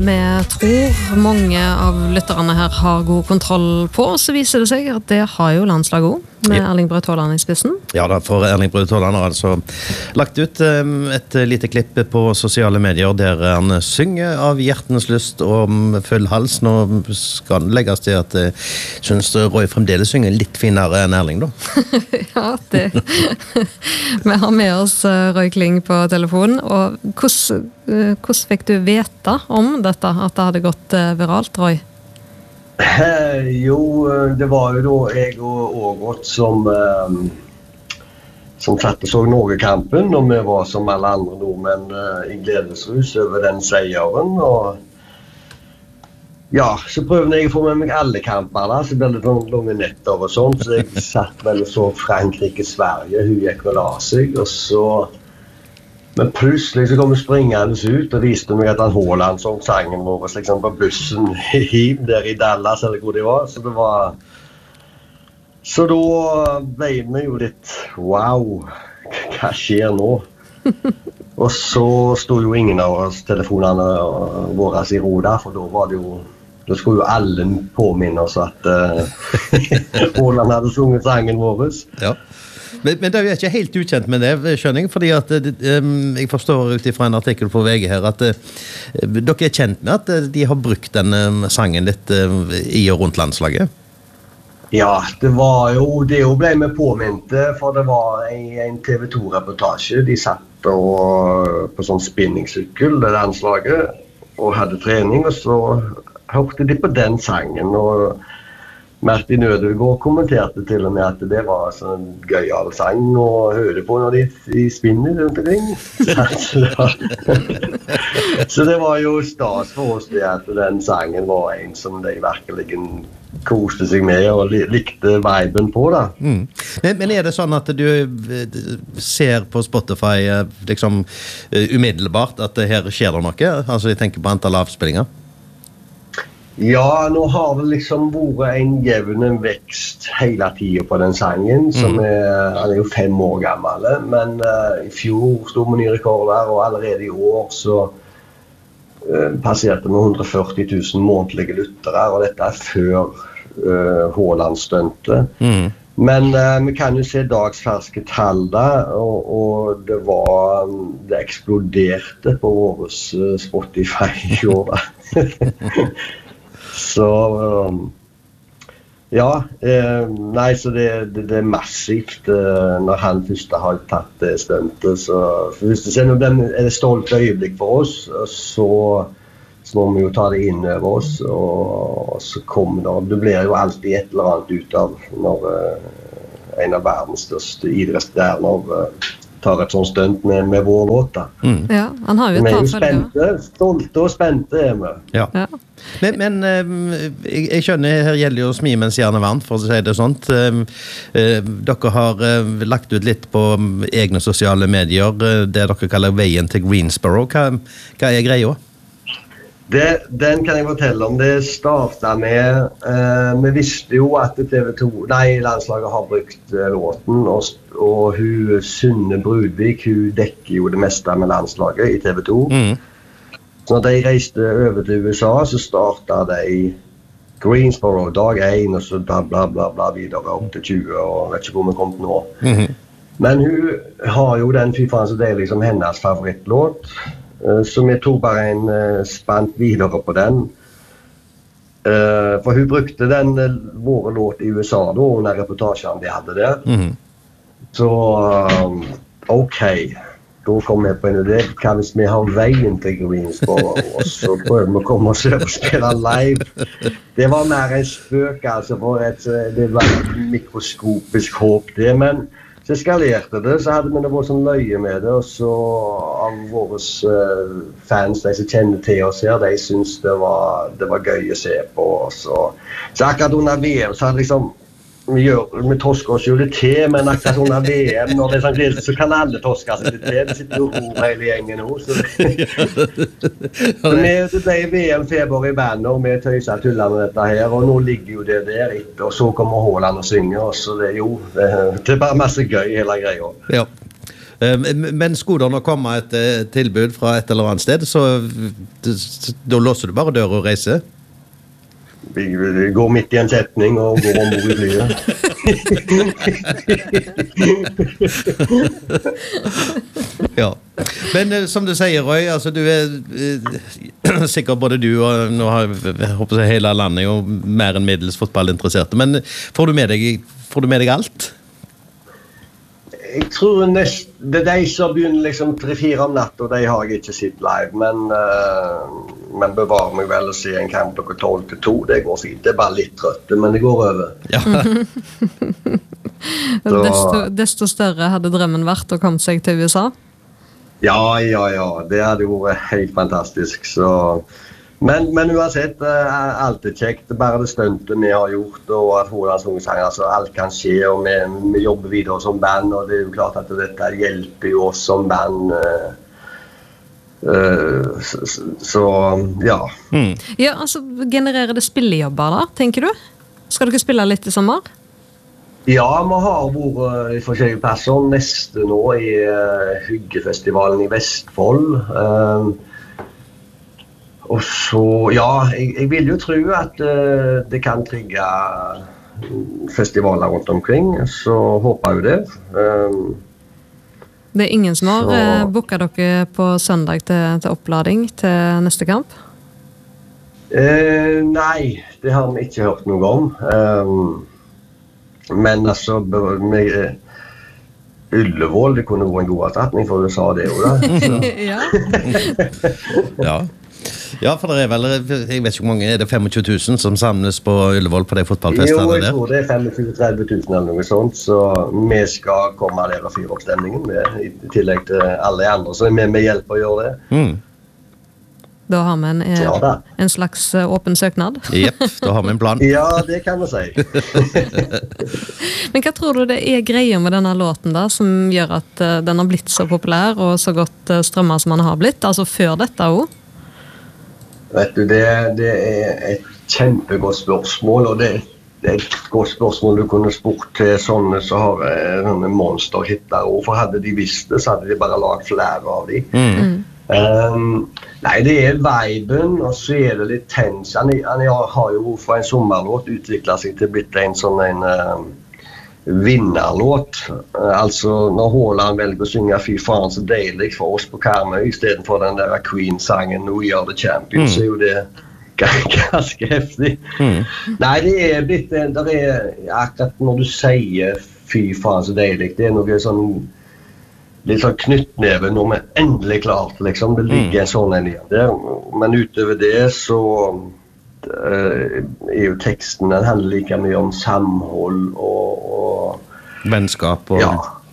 vi tror mange av lytterne her har god kontroll på, så viser det seg at det har jo landslaget også, med Erling Braut Haaland I spissen. Ja da, for Erling Braut Haaland har altså lagt ut et lite klipp på sosiale medier der han synger av hjertens lyst og full hals. Nå skal det legges til at jeg synes Roy fremdeles synger litt finere enn Erling da. Ja, det. Vi har med oss Roy Kling på telefonen, og hvordan fikk du vite om dette, at det hadde gått viralt, Roy? Jo, det var jo da jeg og Ågot som satt og så Norge-kampen, og vi var som alle andre nordmenn I gledesrus over den seieren, og ja, så prøvde jeg å få med meg alle kamper da, så ble det noen lange netter og sånt, så jeg satt vel og så Frankrike-Sverige, hun gikk og la seg, og så men plutselig så kom jeg springende ut og viste meg at han Haaland som sangen vår liksom på bussen hjem der I Dallas eller hvor det var. Så da ble vi jo litt, wow, hva skjer nå? Og så stod jo ingen av oss telefonene våre I ro der, for da var det jo, da skulle jo alle påminne oss at Haaland hadde sunget sangen vår. Ja. Men det jo ikke helt ukjent med det, skjønner jeg, fordi at jeg forstår ut ifra en artikkel på VG her at dere kjent med at de har brukt den sangen litt I og rundt landslaget? Ja, det var jo, det jo ble vi påminte, for det var en TV2-reportasje, de satt på sånn spinningsykkel, det landslaget, og hadde trening, og så hørte de på den sangen, og Martin Ødegaard kommenterte til og med at det var sånn gøyal sang å høre på når de spinner rundt omkring. Så det var jo stas for oss det at den sangen var en som de virkelig koste seg med og likte viben på da. Men det sånn at du ser på Spotify liksom umiddelbart at her skjer det noe? Altså jeg tenker på antall avspillinger. Ja, nå har det liksom vært en jevn vekst hele tiden på den sangen, som han jo 5 år gammel, men I fjor stod vi ny rekord der, og allerede I år så passerte vi 140 000 månedlige lyttere, og dette før Haaland stuntet. Men vi kan jo se dagsferske tall der, og det eksploderte på våres Spotify I år da. Så ja, nei, så det massivt når han først har tatt det stuntet, så hvis det er det stolte øyeblikk for oss, så må vi jo ta det inn over oss, og så kommer det blir jo alltid et eller annet ut av når en av verdens største idrettsstjerner tar et sånt stunt med vår låt. Ja, han har jo et par følger. Stolte og spente vi. Ja. Men jeg skjønner, her gjelder jo smi mens gjerne varmt, for å si det sånt. Dere har lagt ut litt på egne sosiale medier, det dere kaller veien til Greensboro. Hva greia? Den kan jeg fortelle om. Det startet med, vi visste jo at landslaget har brukt låten, og hun Synne Brudvik, hun dekker jo det meste med landslaget I TV2. Så når de reiste over til USA, så startet de Greensboro dag 1, og så bla bla bla bla videre opp til 20, og vet ikke hvor vi kom nå. Men hun har jo den fyfaren som det liksom hennes favorittlåt, så vi tog bare en spant videre på den. For hun brukte den våre låt I USA da, under reportasjen de hadde der. Så ok, da kom jeg på en idé, hva hvis vi har veien til Greensboro, og så prøver vi å komme oss over og spille live. Det var mer en spøk, altså, for det var et mikroskopisk håp det, men så eskalerte det, så hadde vi det vært sånn løye med det, og så av våre fans, de som kjenner til oss her, de synes det var gøy å se på. Så akkurat under VM, så hadde liksom, vi torsker oss jo litt til, men akkurat under VM, når det sånn grillt, så kan alle torske seg litt til. Det sitter jo ro hele gjengen nå. Så det ble VM-feber I bandet, og vi tøyser tuller med dette her, og nå ligger jo det der etter, og så kommer Haaland og synger, og så det er bare masse gøy hele greia. Ja. Men skulle det nå komme et tilbud fra et eller annet sted, så da låser du bare døra og reiser? Vi går midt i en setning og går ombord i flyet. Ja. Men som du sier, Roy, altså du sikkert både du og nå har jeg håper jeg, hele landet jo mer enn middels fotballinteresserte, men får du med deg alt? Jeg tror det de som begynner liksom 3-4 om natt, og de har jeg ikke sett live, men bevarer meg vel å se en kamp klokka 12 til 2, det går fint. Det bare litt trøtt, men det går over. Ja. Desto større hadde drømmen vært å komme seg til USA? Ja, det hadde vært helt fantastisk, så... Men uansett, alt kjekt, bare det stuntet vi har gjort, og at Hordlandsungesang, altså alt kan skje, og vi jobber videre som band, og det jo klart at dette hjelper jo oss som band, så ja. Ja, altså, genererer det spillejobber da, tenker du? Skal dere spille litt i sommer? Ja, vi har vært i forskjellige plasser, neste nå i Hyggefestivalen i Vestfold, og så, ja, jeg vil jo tro at det kan trigge festivaler rundt omkring, så håper jeg jo det. Det ingen som har booket dere på søndag til opplading til neste kamp? Nei, det har vi ikke hørt noe om. Men altså, Ullevål, det kunne vært en god erstatning for USA det jo da. Ja. Ja, for det vel, jeg vet ikke hvor mange, er det 25 000 som samles på Ullevål på de fotballfestene der? Jo, jeg tror det er 25-30 000 eller noe sånt, så vi skal komme der og fyre opp stemningen i tillegg til alle andre, så vi hjelper å gjøre det. Da har vi en slags åpen søknad. Jepp, da har vi en plan. Ja, det kan vi si. Men hva tror du det er greia med denne låten da, som gjør at den har blitt så populær og så godt strømmet som den har blitt, altså før dette også? Vet du, det er et kjempegodt spørsmål, og det er et godt spørsmål du kunne spurt til sånne som har monsterhitter, og for hadde de visst det, så hadde de bare lagt flere av dem. Nei, det er viben, og så er det litt tens. Han har jo fra en sommerlåt utviklet seg til blitt en sånn vinnerlåt. Altså når Haaland velger å synge Fy faen så deilig for oss på Karmøy i stedet for den der Queen-sangen We Are The Champions, så er jo det ganske heftig. Nei, det er blitt akkurat når du sier Fy faen så deilig, det er noe sånn litt sånn knyttneve når vi endelig klart, liksom. Det ligger en sånn en igjen der, men utover det så er jo teksten, den handler like mye om samhold og vennskap og...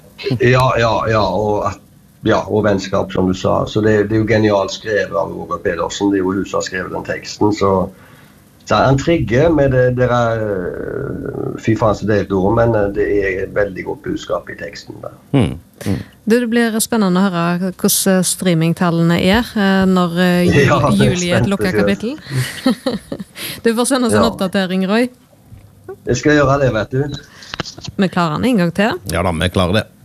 og vennskap, som du sa. Så det er jo genialt skrevet av Roger Pedersen, det er jo hun som har skrevet den teksten, så han trigger med det der fy faen så deilig ord, men det er et veldig godt budskap i teksten der. Det blir spennende å høre hvordan streamingtallene er når juli er et lukket kapittel. Du får sende oss en oppdatering, Roy. Jeg skal gjøre det, vet du. Vi klarer den en gang til. Ja da, vi klarer det.